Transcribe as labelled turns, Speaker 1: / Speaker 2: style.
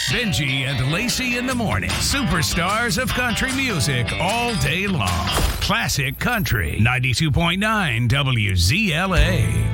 Speaker 1: Benji and Lacey in the morning. Superstars of country music all day long. Classic Country 92.9 WZLA.